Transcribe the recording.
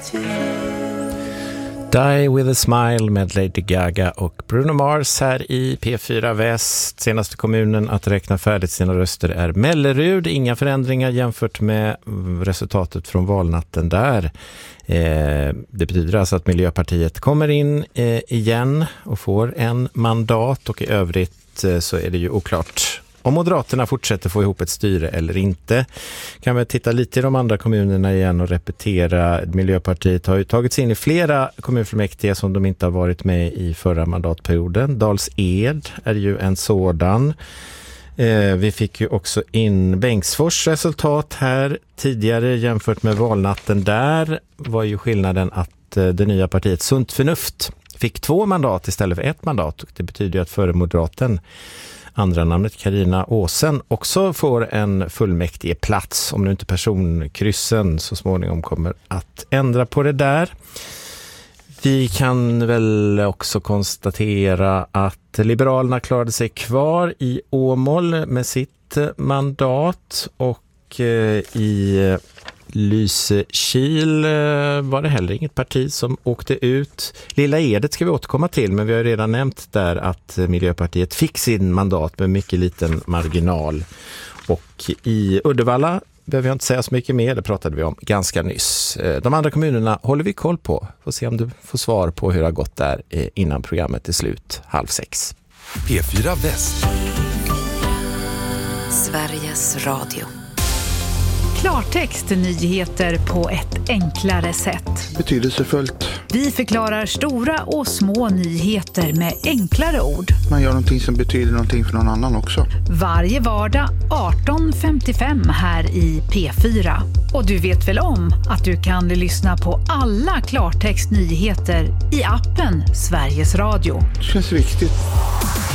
Die with a smile med Lady Gaga och Bruno Mars här i P4 Väst. Senaste kommunen att räkna färdigt sina röster är Mellerud. Inga förändringar jämfört med resultatet från valnatten där. Det betyder alltså att Miljöpartiet kommer in igen och får en mandat, och i övrigt så är det ju oklart om Moderaterna fortsätter få ihop ett styre eller inte. Kan vi titta lite i de andra kommunerna igen och repetera. Miljöpartiet har ju tagit sig in i flera kommunfullmäktige som de inte har varit med i förra mandatperioden. Dals-Ed är ju en sådan. Vi fick ju också in Bengtsfors resultat här tidigare jämfört med valnatten. Där var ju skillnaden att det nya partiet Sunt Förnuft fick 2 mandat istället för 1 mandat. Det betyder ju att före moderaten, andra namnet Carina Åsen, också får en fullmäktige plats, om nu inte personkryssen så småningom kommer att ändra på det där. Vi kan väl också konstatera att Liberalerna klarade sig kvar i Åmål med sitt mandat, och i Lysekil var det heller inget parti som åkte ut. Lilla Edet ska vi återkomma till, men vi har redan nämnt där att Miljöpartiet fick sin mandat med mycket liten marginal. Och i Uddevalla behöver jag inte säga så mycket mer, det pratade vi om ganska nyss. De andra kommunerna håller vi koll på. Får se om du får svar på hur det har gått där innan programmet är slut 5:30. P4 Väst. Sveriges Radio. Klartext, nyheter på ett enklare sätt. Betydelsefullt. Vi förklarar stora och små nyheter med enklare ord. Man gör någonting som betyder någonting för någon annan också. Varje vardag 18:55 här i P4. Och du vet väl om att du kan lyssna på alla Klartext nyheter i appen Sveriges Radio. Det känns viktigt.